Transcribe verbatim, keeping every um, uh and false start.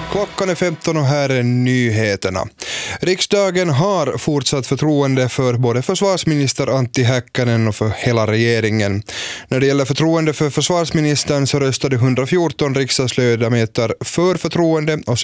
Klockan är femton och här är nyheterna. Riksdagen har fortsatt förtroende för både försvarsminister Antti Häkkänen och för hela regeringen. När det gäller förtroende för försvarsministern så röstade hundrafjorton riksdagsledamöter för förtroende och